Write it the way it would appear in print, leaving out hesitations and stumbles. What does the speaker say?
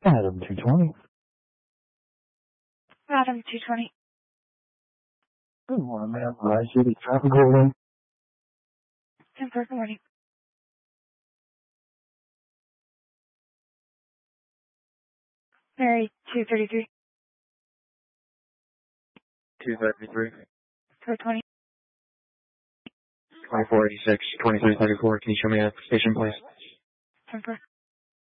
Adam 220. Adam 220. Good morning, ma'am. I see the traffic holding. 10-4, good morning. Mary 233. 233. 420. 2486, 2334. Can you show me a station, please? 10-4.